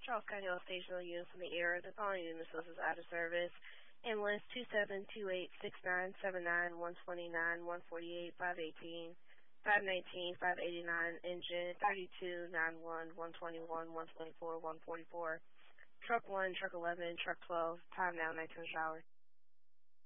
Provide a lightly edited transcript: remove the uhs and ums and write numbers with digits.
Charles County Station units in the air. The following unit is out of service. Ambulance 27286979 129 148 518 519 589 engine 3291 121 124 144. Truck 1, Truck 11, Truck 12. Time now 19 hours.